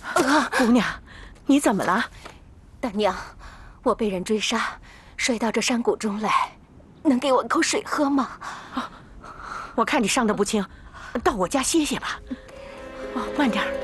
姑娘，你怎么了？ 大娘，我被人追杀，摔到这山谷中来，能给我口水喝吗？ 我看你伤得不轻，到我家歇歇吧。哦，慢点儿。